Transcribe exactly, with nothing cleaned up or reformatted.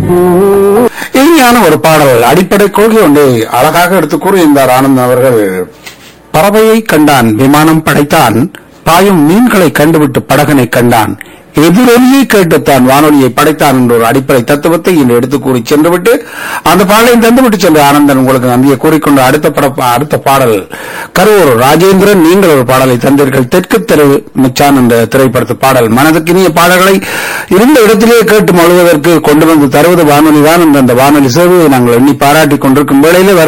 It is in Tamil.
இனிமையான ஒரு பாடல். அடிப்படை கொள்கை ஒன்றை அழகாக எடுத்து கூறியிருந்தார் ஆனந்த் அவர்கள். பறவையை கண்டான், விமானம் படைத்தான், பாயும் மீன்களை கண்டுவிட்டு படகனை கண்டான், எதிரொலியை கேட்டுத்தான் வானொலியை படைத்தான் என்ற ஒரு அடிப்படை தத்துவத்தை இன்று எடுத்து கூறி சென்றுவிட்டு அந்த பாடலையும் தந்துவிட்டு சென்ற ஆனந்தன் உங்களுக்கு நன்றியை கூறிக்கொண்டு அடுத்த பட அடுத்த பாடல் கரூர் ராஜேந்திரன் நீங்கள் ஒரு பாடலை தந்தீர்கள். தெற்கு தெரு மிச்சான் என்ற திரைப்படத்து பாடல். மனதுக்கு இனிய பாடல்களை இருந்த இடத்திலேயே கேட்டு மழுவதற்கு கொண்டு வந்து தருவது வானொலி தான் என்ற அந்த வானொலி சேவையை நாங்கள் எண்ணி பாராட்டிக் கொண்டிருக்கும் வேளையிலே